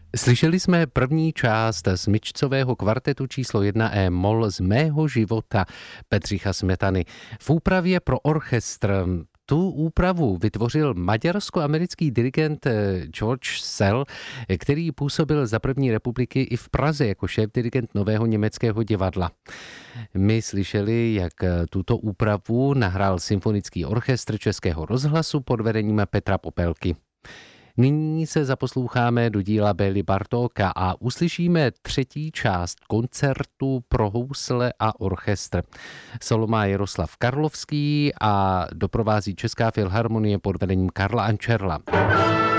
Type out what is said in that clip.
Slyšeli jsme první část smyčcového kvartetu číslo 1 E-moll z Mého života Bedřicha Smetany. V úpravě pro orchestr tu úpravu vytvořil maďarsko-americký dirigent George Szell, který působil za první republiky i v Praze jako šéf-dirigent Nového německého divadla. My slyšeli, jak tuto úpravu nahrál symfonický orchestr Českého rozhlasu pod vedením Petra Popelky. Nyní se zaposloucháme do díla Bély Bartóka a uslyšíme třetí část koncertu pro housle a orchestr. Solo má Jaroslav Karlovský a doprovází Česká filharmonie pod vedením Karla Ančerla.